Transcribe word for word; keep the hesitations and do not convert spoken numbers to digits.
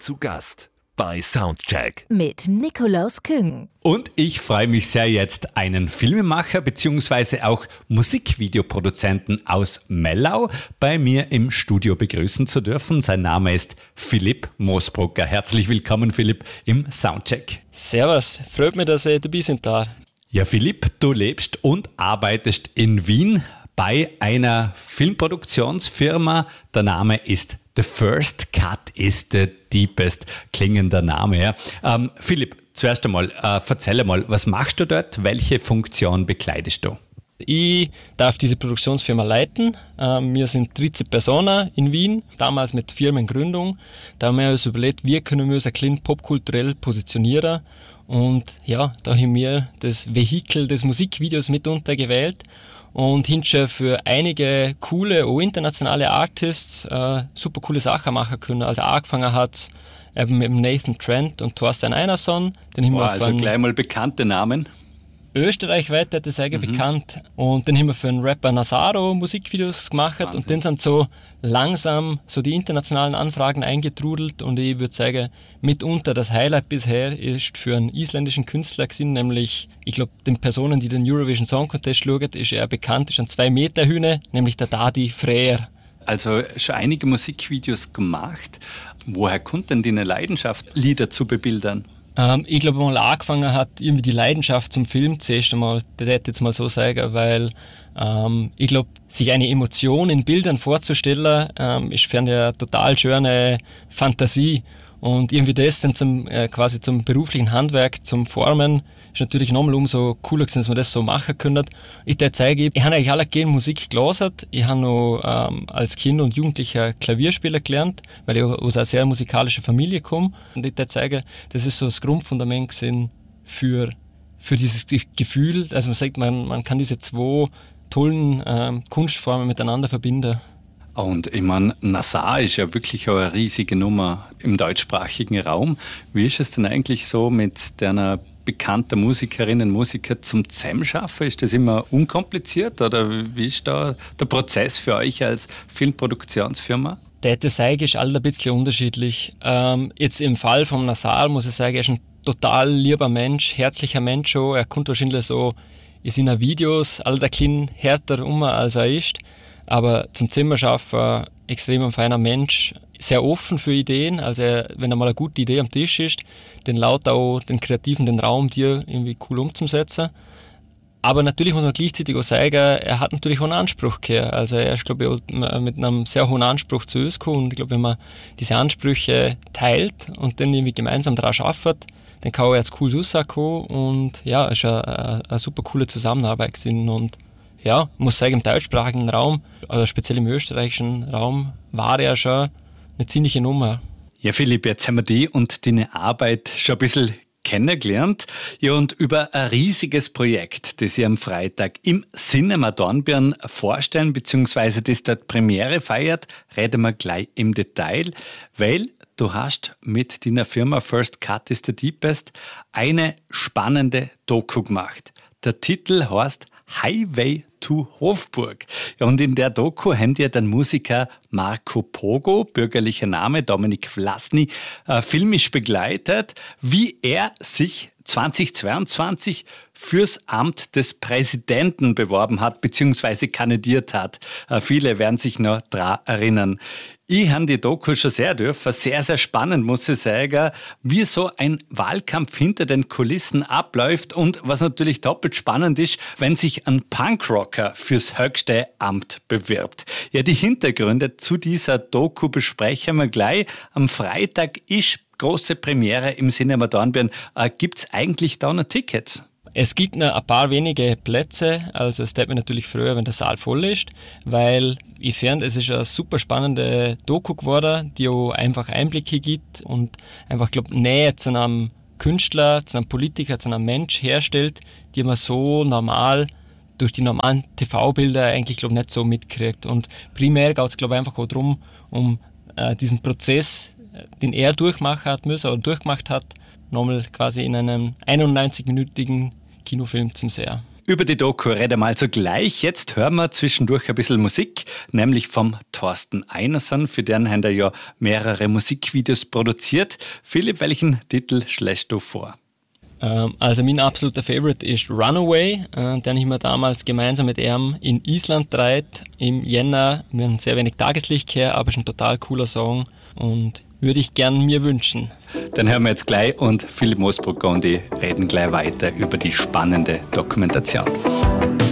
zu Gast bei Soundcheck mit Nikolaus Küng. Und ich freue mich sehr, jetzt einen Filmemacher bzw. auch Musikvideoproduzenten aus Mellau bei mir im Studio begrüßen zu dürfen. Sein Name ist Philipp Moosbrucker. Herzlich willkommen, Philipp, im Soundcheck. Servus, freut mich, dass ihr dabei seid da. Ja, Philipp, du lebst und arbeitest in Wien bei einer Filmproduktionsfirma. Der Name ist The First Cut is the Deepest. Klingender Name, ja. Ähm, Philipp, zuerst einmal, äh, erzähl mal, was machst du dort? Welche Funktion bekleidest du? Ich darf diese Produktionsfirma leiten. Ähm, wir sind dreizehn Personen in Wien, damals mit Firmengründung. Da haben wir uns überlegt, wie können wir uns ein klein popkulturell positionieren. Und ja, da haben wir das Vehikel des Musikvideos mitunter gewählt. Und hinterher für einige coole, auch internationale Artists äh, super coole Sachen machen können. Also angefangen hat es eben mit Nathan Trent und Thorstein Einarsson. Den haben Boah, wir also von gleich mal bekannte Namen. österreichweit hat das eigentlich mhm. bekannt. Und dann haben wir für den Rapper Nazaro Musikvideos gemacht. Wahnsinn. Und dann sind so langsam so die internationalen Anfragen eingetrudelt. Und ich würde sagen, mitunter das Highlight bisher ist für einen isländischen Künstler gewesen, nämlich, ich glaube, den Personen, die den Eurovision Song Contest schauen, ist er bekannt, ist ein zwei Meter Hühne, nämlich der Dadi Freyr. Also schon einige Musikvideos gemacht. Woher kommt denn deine Leidenschaft, Lieder zu bebildern? Ähm, ich glaube, mal angefangen hat irgendwie die Leidenschaft zum Film zuerst einmal, das hätte ich jetzt mal so sagen, weil ähm, ich glaube, sich eine Emotion in Bildern vorzustellen, ähm, ist für eine total schöne Fantasie. Und irgendwie das dann zum, äh, quasi zum beruflichen Handwerk, zum Formen, ist natürlich nochmal umso cooler gewesen, dass man das so machen können. Ich dir zeige, ich habe eigentlich alle gerne Musik gelesen. Ich habe noch ähm, als Kind und Jugendlicher Klavierspieler gelernt, weil ich aus einer sehr musikalischen Familie komme. Und ich dir zeige, das ist so das Grundfundament gewesen für, für dieses Gefühl. Also man sagt, man, man kann diese zwei tollen ähm, Kunstformen miteinander verbinden. Und ich meine, Nazar ist ja wirklich eine riesige Nummer im deutschsprachigen Raum. Wie ist es denn eigentlich so mit deiner bekannten Musikerinnen und Musiker zum Zusammenschaffen? Ist das immer unkompliziert oder wie ist da der Prozess für euch als Filmproduktionsfirma? Der Design ist alle ein bisschen unterschiedlich. Ähm, jetzt im Fall von Nazar muss ich sagen, er ist ein total lieber Mensch, herzlicher Mensch schon. Er kommt wahrscheinlich so in seinen Videos all der klein härter um, als er ist. Aber zum Zimmerschaffen extrem ein feiner Mensch, sehr offen für Ideen. Also wenn einmal eine gute Idee am Tisch ist, dann laut auch den Kreativen den Raum, dir irgendwie cool umzusetzen. Aber natürlich muss man gleichzeitig auch sagen, er hat natürlich auch einen Anspruch gehabt. Also er ist, glaube ich, mit einem sehr hohen Anspruch zu uns gekommen. Und ich glaube, wenn man diese Ansprüche teilt und dann irgendwie gemeinsam daran arbeitet, dann kann auch jetzt cool rauskommen. Und ja, es ist eine, eine super coole Zusammenarbeit gewesen. Und ja, ich muss sagen, im deutschsprachigen Raum, also speziell im österreichischen Raum, war er schon eine ziemliche Nummer. Ja, Philipp, jetzt haben wir die und deine Arbeit schon ein bisschen kennengelernt. Ja, und über ein riesiges Projekt, das ihr am Freitag im Cinema Dornbirn vorstellen, beziehungsweise das dort Premiere feiert, reden wir gleich im Detail, weil du hast mit deiner Firma First Cut is the Deepest eine spannende Doku gemacht. Der Titel heißt Highway to Hofburg. Ja, und in der Doku haben wir den Musiker Marco Pogo, bürgerlicher Name, Dominik Vlasny, äh, filmisch begleitet, wie er sich zweitausendzweiundzwanzig fürs Amt des Präsidenten beworben hat bzw. kandidiert hat. Äh, viele werden sich noch daran erinnern. Ich habe die Doku schon sehr dürfen, sehr, sehr spannend, muss ich sagen, wie so ein Wahlkampf hinter den Kulissen abläuft und was natürlich doppelt spannend ist, wenn sich ein Punkrocker fürs höchste Amt bewirbt. Ja, die Hintergründe zu dieser Doku besprechen wir gleich. Am Freitag ist große Premiere im Cinema Dornbirn. Äh, Gibt es eigentlich da noch Tickets? Es gibt noch ein paar wenige Plätze, also es tut mir natürlich früher, wenn der Saal voll ist, weil ich finde, es ist eine super spannende Doku geworden, die auch einfach Einblicke gibt und einfach, glaube Nähe zu einem Künstler, zu einem Politiker, zu einem Mensch herstellt, die man so normal durch die normalen T V-Bilder eigentlich, glaube nicht so mitkriegt. Und primär geht es, glaube einfach auch darum, um äh, diesen Prozess, den er durchmachen hat müssen oder durchgemacht hat, nochmal quasi in einem einundneunzig-minütigen Kinofilm zum Sehen. Über die Doku reden wir also gleich. Jetzt hören wir zwischendurch ein bisschen Musik, nämlich vom Thorsten Einerson, für den haben er ja mehrere Musikvideos produziert. Philipp, welchen Titel schlägst du vor? Also mein absoluter Favorite ist Runaway, den ich mir damals gemeinsam mit ihm in Island dreht. Im Jänner, wir haben sehr wenig Tageslicht her, aber ist ein total cooler Song und würde ich gern mir wünschen. Dann hören wir jetzt gleich und Philipp Moosbrugger und ich reden gleich weiter über die spannende Dokumentation.